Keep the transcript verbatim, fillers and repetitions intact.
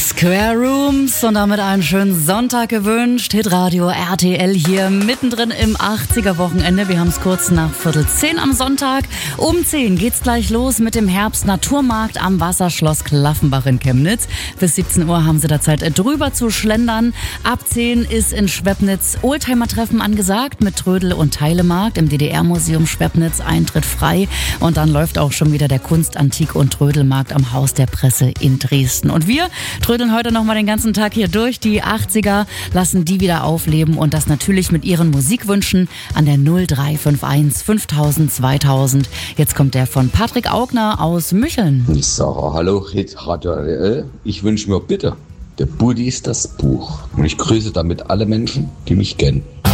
Square Rooms und damit einen schönen Sonntag gewünscht. Hitradio R T L hier mittendrin im achtziger-Wochenende. Wir haben es kurz nach Viertel zehn am Sonntag. Um zehn geht's gleich los mit dem Herbst-Naturmarkt am Wasserschloss Klaffenbach in Chemnitz. Bis siebzehn Uhr haben Sie da Zeit, drüber zu schlendern. Ab zehn ist in Schwebnitz Oldtimer-Treffen angesagt mit Trödel- und Teilemarkt im D D R-Museum Schwebnitz. Eintritt frei. Und dann läuft auch schon wieder der Kunst-, Antik- und Trödelmarkt am Haus der Presse in Dresden. Und wir trödeln heute noch mal den ganzen Tag hier durch. Die achtziger lassen die wieder aufleben und das natürlich mit ihren Musikwünschen an der null drei fünf eins fünftausend zweitausend. Jetzt kommt der von Patrick Augner aus Mücheln. Ich sage hallo, Radio R T L. Ich wünsche mir bitte, der Buddy ist das Buch. Und ich grüße damit alle Menschen, die mich kennen.